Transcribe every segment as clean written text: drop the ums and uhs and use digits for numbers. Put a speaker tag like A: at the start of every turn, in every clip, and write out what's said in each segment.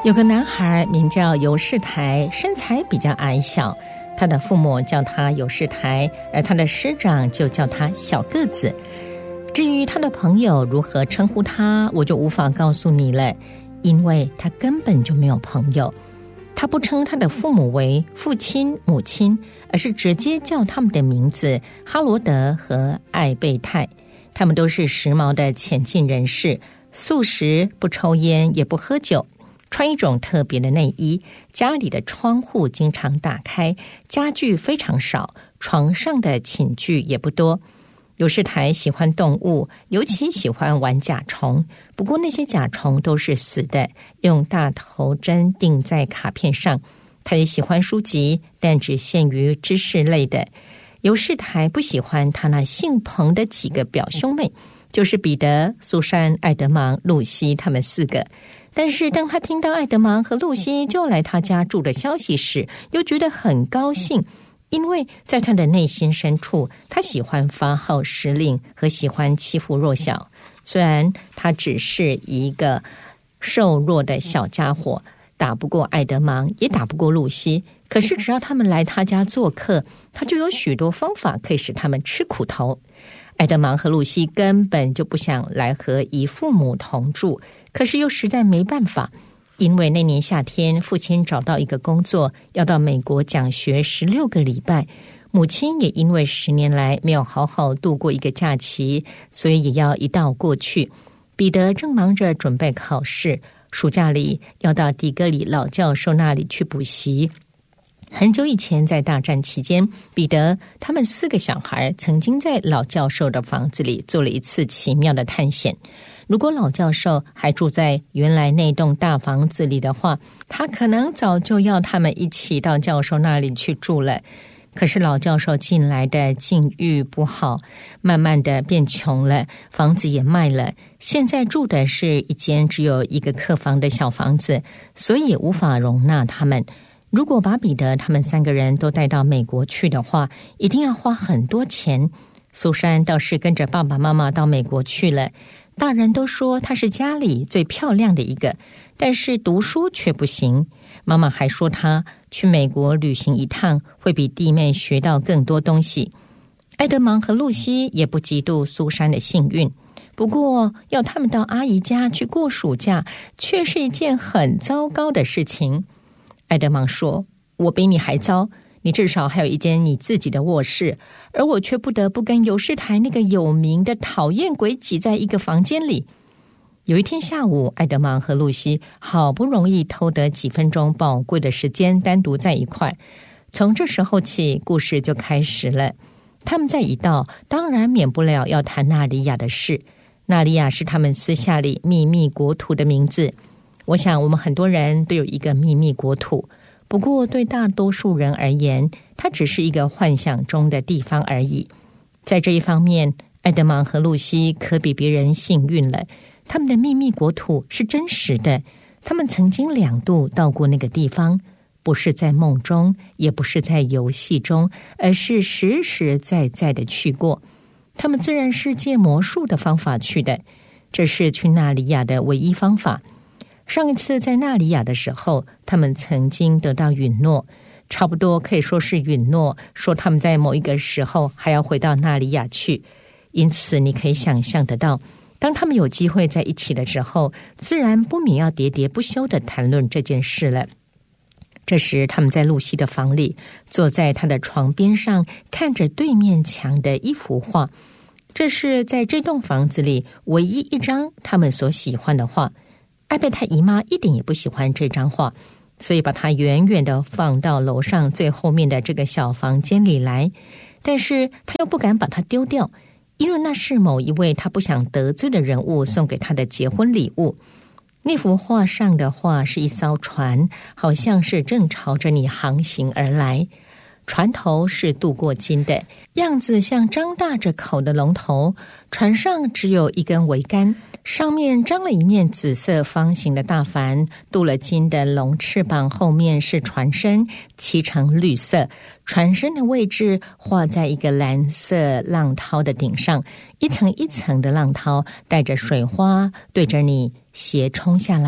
A: 有个男孩名叫尤世台，身材比较矮小，他的父母叫他尤世台，而他的师长就叫他小个子。至于他的朋友如何称呼他，我就无法告诉你了，因为他根本就没有朋友。他不称他的父母为父亲、母亲，而是直接叫他们的名字哈罗德和艾贝泰。他们都是时髦的前进人士，素食，不抽烟也不喝酒，穿一种特别的内衣，家里的窗户经常打开，家具非常少，床上的寝具也不多。尤世台喜欢动物，尤其喜欢玩甲虫，不过那些甲虫都是死的，用大头针钉在卡片上。他也喜欢书籍，但只限于知识类的。尤世台不喜欢他那姓彭的几个表兄妹，就是彼得、苏珊、艾德芒、露西他们4个。但是当他听到艾德芒和露西就来他家住的消息时，又觉得很高兴，因为在他的内心深处，他喜欢发号施令和喜欢欺负弱小。虽然他只是一个瘦弱的小家伙，打不过艾德芒，也打不过露西，可是只要他们来他家做客，他就有许多方法可以使他们吃苦头。艾德芒和露西根本就不想来和姨父母同住，可是又实在没办法，因为那年夏天父亲找到一个工作，要到美国讲学16个礼拜，母亲也因为10年来没有好好度过一个假期，所以也要一道过去。彼得正忙着准备考试，暑假里要到底格里老教授那里去补习。很久以前，在大战期间，彼得他们4个小孩曾经在老教授的房子里做了一次奇妙的探险。如果老教授还住在原来那栋大房子里的话，他可能早就要他们一起到教授那里去住了。可是老教授近来的境遇不好，慢慢的变穷了，房子也卖了，现在住的是一间只有1个客房的小房子，所以也无法容纳他们。如果把彼得他们3个人都带到美国去的话，一定要花很多钱。苏珊倒是跟着爸爸妈妈到美国去了，大人都说她是家里最漂亮的一个，但是读书却不行。妈妈还说她去美国旅行一趟会比弟妹学到更多东西。艾德芒和露西也不嫉妒苏珊的幸运，不过要他们到阿姨家去过暑假却是一件很糟糕的事情。艾德芒说，我比你还糟，你至少还有一间你自己的卧室，而我却不得不跟尤世台那个有名的讨厌鬼挤在一个房间里。有一天下午，艾德芒和露西好不容易偷得几分钟宝贵的时间单独在一块，从这时候起故事就开始了。他们在一道当然免不了要谈纳里亚的事，纳里亚是他们私下里秘密国土的名字。我想我们很多人都有一个秘密国土，不过对大多数人而言，它只是一个幻想中的地方而已。在这一方面，艾德芒和露西可比别人幸运了，他们的秘密国土是真实的，他们曾经2度到过那个地方，不是在梦中，也不是在游戏中，而是实实在在的去过。他们自然是借魔术的方法去的，这是去纳里亚的唯一方法。上一次在纳里亚的时候，他们曾经得到允诺，差不多可以说是允诺，说他们在某一个时候还要回到纳里亚去。因此你可以想象得到，当他们有机会在一起的时候，自然不免要喋喋不休地谈论这件事了。这时他们在露西的房里，坐在她的床边上，看着对面墙的一幅画。这是在这栋房子里唯一一张他们所喜欢的画。艾贝泰姨妈一点也不喜欢这张画，所以把它远远地放到楼上最后面的这个小房间里来，但是她又不敢把它丢掉，因为那是某一位她不想得罪的人物送给她的结婚礼物。那幅画上的画是一艘船，好像是正朝着你航行而来，船头是镀过金的，样子像张大着口的龙头，船上只有一根桅杆，上面张了一面紫色方形的大帆，镀了金的龙翅膀后面是船身，漆成绿色，船身的位置画在一个蓝色浪涛的顶上，一层一层的浪涛带着水花对着你斜冲下来，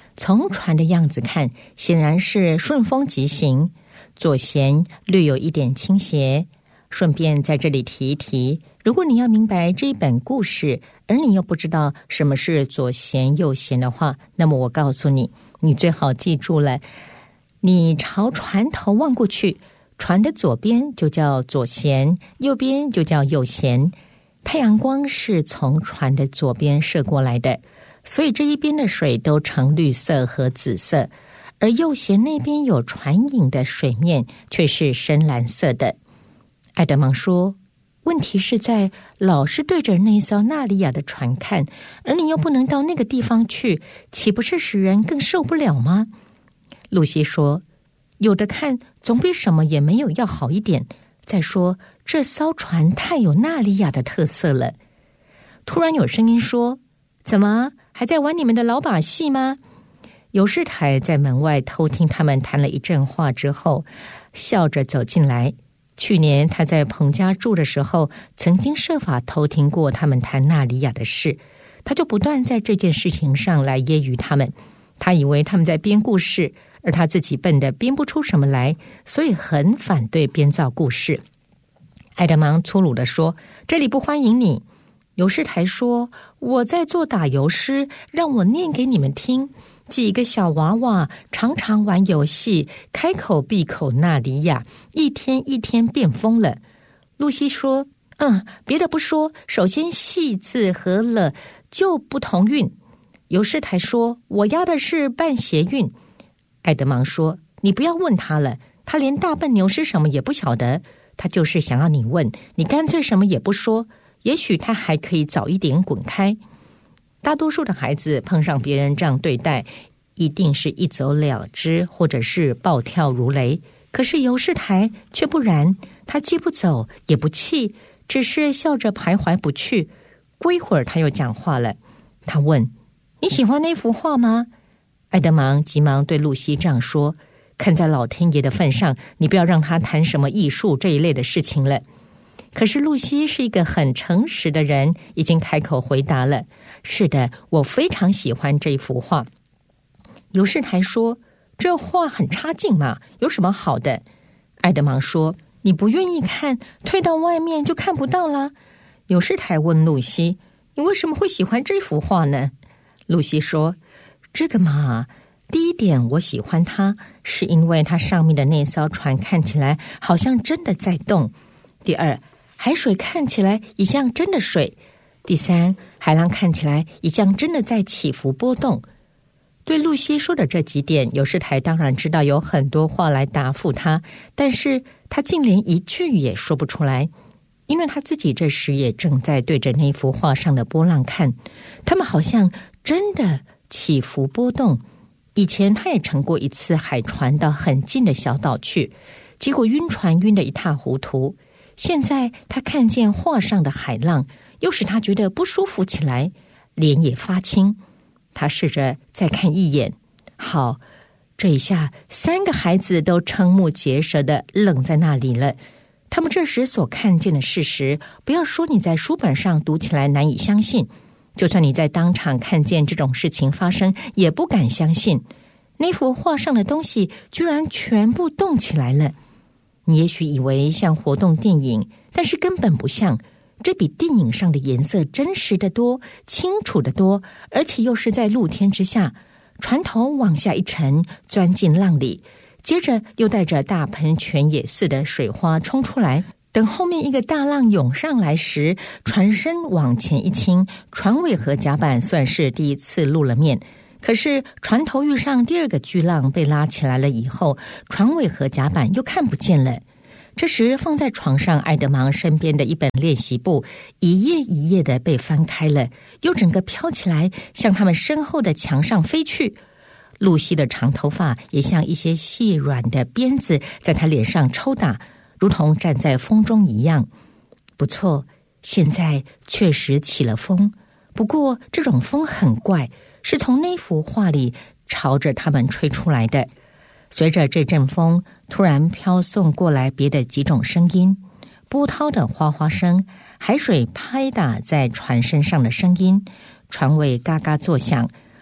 A: 从船的样子看，显然是顺风疾行，左舷略有一点倾斜。顺便在这里提一提，如果你要明白这一本故事，而你又不知道什么是左舷右舷的话，那么我告诉你，你最好记住了，你朝船头望过去，船的左边就叫左舷，右边就叫右舷。太阳光是从船的左边射过来的，所以这一边的水都呈绿色和紫色，而右舷那边有船影的水面却是深蓝色的。爱德芒说，问题是在老是对着那艘纳利亚的船看，而你又不能到那个地方去，岂不是使人更受不了吗？露西说，有的看总比什么也没有要好一点，再说这艘船太有纳利亚的特色了。突然有声音说，怎么还在玩你们的老把戏吗？尤士台在门外偷听他们谈了一阵话之后，笑着走进来。去年他在彭家住的时候，曾经设法偷听过他们谈纳利亚的事，他就不断在这件事情上来揶揄他们。他以为他们在编故事，而他自己笨得编不出什么来，所以很反对编造故事。爱德芒粗鲁地说，这里不欢迎你。尤士台说，我在做打油诗，让我念给你们听。几个小娃娃常常玩游戏，开口闭口纳利亚，一天一天变疯了。露西说，别的不说，首先细字和了就不同韵。尤士台说，我押的是半斜韵。爱德芒说，你不要问他了，他连大笨牛是什么也不晓得，他就是想要你问，你干脆什么也不说，也许他还可以早一点滚开。大多数的孩子碰上别人这样对待，一定是一走了之，或者是暴跳如雷。可是尤士台却不然，他既不走也不气，只是笑着徘徊不去。过一会儿他又讲话了，他问，你喜欢那幅画吗？爱德芒急忙对露西这样说，看在老天爷的份上，你不要让他谈什么艺术这一类的事情了。可是露西是一个很诚实的人，已经开口回答了，是的，我非常喜欢这幅画。尤士台说，这画很差劲嘛，有什么好的？爱德芒说，你不愿意看，退到外面就看不到了。尤士台问露西，你为什么会喜欢这幅画呢？露西说，这个嘛，第一点我喜欢它，是因为它上面的那艘船看起来好像真的在动。第二，海水看起来也像真的水。第三，海浪看起来也像真的在起伏波动。对露西说的这几点，尤士台当然知道有很多话来答复他，但是他竟连一句也说不出来，因为他自己这时也正在对着那幅画上的波浪看，他们好像真的起伏波动。以前他也乘过一次海船到很近的小岛去，结果晕船晕得一塌糊涂。现在他看见画上的海浪，又使他觉得不舒服起来，脸也发青。他试着再看一眼，好，这一下3个孩子都瞠目结舌地愣在那里了。他们这时所看见的事实，不要说你在书本上读起来难以相信，就算你在当场看见这种事情发生，也不敢相信。那幅画上的东西居然全部动起来了。你也许以为像活动电影，但是根本不像，这比电影上的颜色真实得多，清楚得多，而且又是在露天之下，船头往下一沉，钻进浪里，接着又带着大喷泉也似的水花冲出来，等后面一个大浪涌上来时，船身往前一倾，船尾和甲板算是第一次露了面。可是船头遇上第二个巨浪被拉起来了以后，船尾和甲板又看不见了。这时放在床上爱德芒身边的一本练习簿一页一页的被翻开了，又整个飘起来，向他们身后的墙上飞去。露西的长头发也像一些细软的鞭子在她脸上抽打，如同站在风中一样。不错，现在确实起了风，不过这种风很怪，是从那幅画里朝着他们吹出来的。随着这阵风，突然飘送过来别的几种声音，波涛的哗哗声，海水拍打在船身上的声音，船尾嘎嘎作响，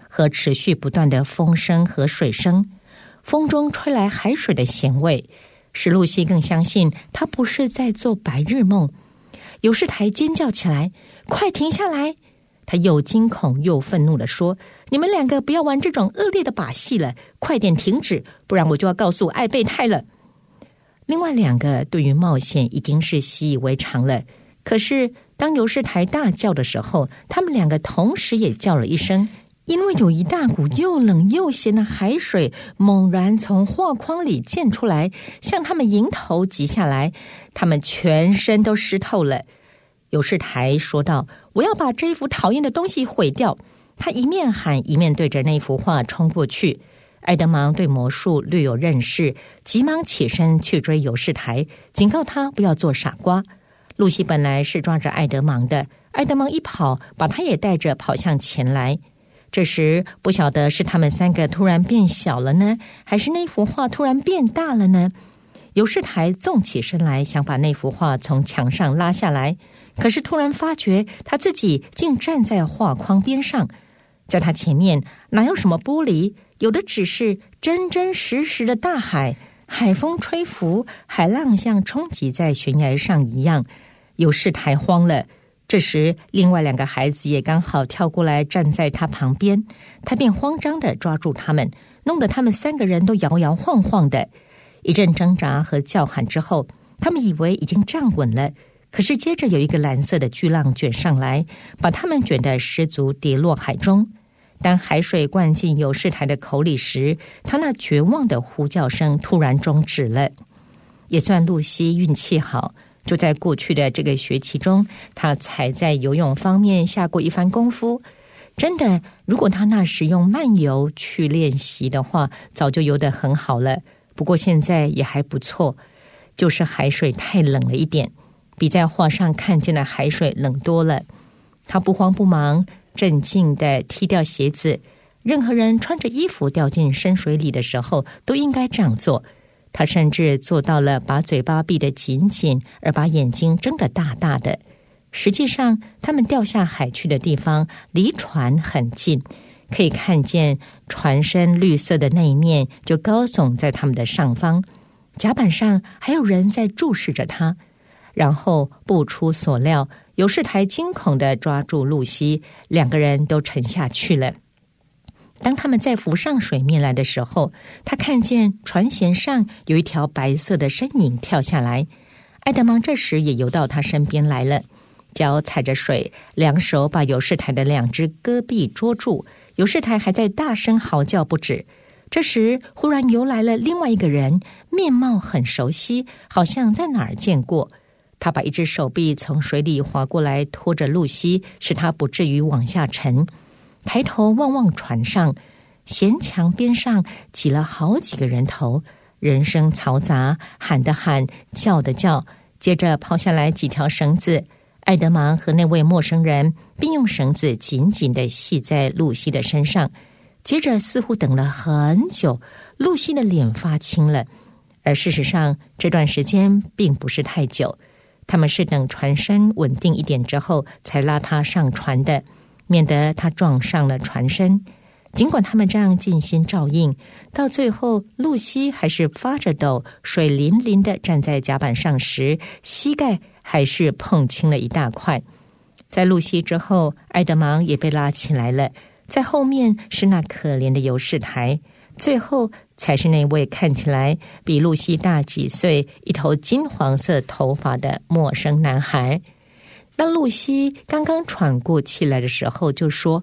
A: 和持续不断的风声和水声，风中吹来海水的咸味，使露西更相信她不是在做白日梦。尤士台尖叫起来：“快停下来！”他又惊恐又愤怒地说：“你们两个不要玩这种恶劣的把戏了，快点停止，不然我就要告诉艾贝泰了。”另外两个对于冒险已经是习以为常了，可是当尤士台大叫的时候，他们两个同时也叫了一声，因为有一大股又冷又咸的海水猛然从画框里溅出来，向他们迎头挤下来，他们全身都湿透了。尤士台说道：“我要把这一幅讨厌的东西毁掉。”他一面喊一面对着那幅画冲过去。艾德芒对魔术略有认识，急忙起身去追尤士台，警告他不要做傻瓜。露西本来是抓着艾德芒的，艾德芒一跑，把他也带着跑向前来。这时不晓得是他们三个突然变小了呢，还是那幅画突然变大了呢？尤士台纵起身来，想把那幅画从墙上拉下来，可是突然发觉他自己竟站在画框边上，在他前面哪有什么玻璃，有的只是真真实实的大海，海风吹拂，海浪像冲击在悬崖上一样。尤士台慌了，这时另外两个孩子也刚好跳过来站在他旁边，他便慌张地抓住他们，弄得他们三个人都摇摇晃晃的。一阵挣扎和叫喊之后，他们以为已经站稳了，可是接着有一个蓝色的巨浪卷上来，把他们卷得失足跌落海中。当海水灌进尤士台的口里时，他那绝望的呼叫声突然终止了。也算露西运气好，就在过去的这个学期中，他才在游泳方面下过一番功夫。真的，如果他那时用慢游去练习的话，早就游得很好了。不过现在也还不错，就是海水太冷了一点，比在画上看见的海水冷多了。他不慌不忙，镇静地踢掉鞋子。任何人穿着衣服掉进深水里的时候，都应该这样做。他甚至做到了把嘴巴闭得紧紧，而把眼睛睁得大大的。实际上，他们掉下海去的地方离船很近，可以看见船身绿色的那一面就高耸在他们的上方，甲板上还有人在注视着他。然后不出所料，尤士台惊恐地抓住露西，两个人都沉下去了。当他们再浮上水面来的时候，他看见船舷上有一条白色的身影跳下来。艾德芒这时也游到他身边来了，脚踩着水，两手把尤士台的两只胳臂捉住。尤士台还在大声嚎叫不止。这时忽然游来了另外一个人，面貌很熟悉，好像在哪儿见过。他把一只手臂从水里滑过来，拖着露西，使她不至于往下沉。抬头望望船上，舷墙边上挤了好几个人头，人声嘈杂，喊的喊，叫的叫。接着抛下来几条绳子，艾德芒和那位陌生人并用绳子紧紧地系在露西的身上。接着似乎等了很久，露西的脸发青了，而事实上这段时间并不是太久，他们是等船身稳定一点之后才拉他上船的，免得他撞上了船身。尽管他们这样尽心照应，到最后露西还是发着抖，水淋淋地站在甲板上时，膝盖还是碰青了一大块。在露西之后，艾德芒也被拉起来了，在后面是那可怜的尤士台，最后才是那位看起来比露西大几岁、一头金黄色头发的陌生男孩。当露西刚刚喘过气来的时候，就说：“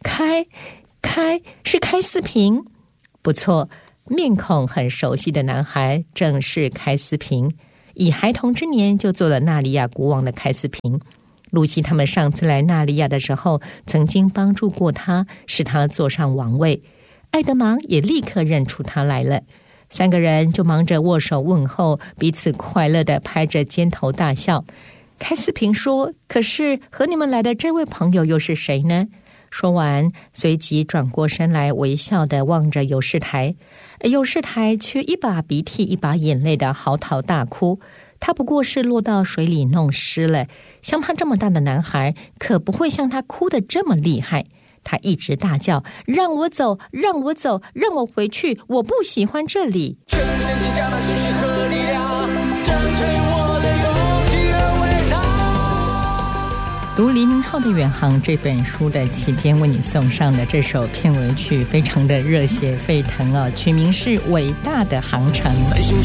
A: 是开斯平。”不错，面孔很熟悉的男孩正是开斯平，以孩童之年就做了纳利亚国王的开斯平。露西他们上次来纳利亚的时候，曾经帮助过他，使他坐上王位。艾德芒也立刻认出他来了，三个人就忙着握手问候，彼此快乐地拍着肩头大笑。开斯平说：“可是和你们来的这位朋友又是谁呢？”说完，随即转过身来，微笑地望着尤士台，而尤士台却一把鼻涕一把眼泪的嚎啕大哭。他不过是落到水里弄湿了，像他这么大的男孩，可不会像他哭得这么厉害。 他一直大叫：让我走，让我走，让我回去，我不喜欢这里。
B: 全身心加满信心和力量，成全我的勇气而伟大。
A: 读黎明浩的远航这本书的期间，为你送上的这首片尾曲非常的热血沸腾曲名是《伟大的航程》。